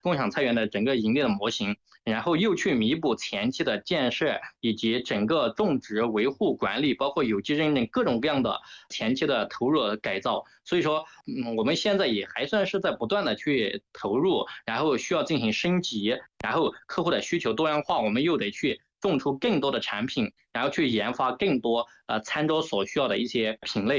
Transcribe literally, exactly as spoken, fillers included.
共享菜园的整个盈利的模型，然后又去弥补前期的建设以及整个种植、维护、管理，包括有机认证各种各样的前期的投入改造。所以说，嗯，我们现在也还算是在不断的去投入，然后需要进行升级，然后客户的需求多样化，我们又得去种出更多的产品，然后去研发更多呃餐桌所需要的一些品类。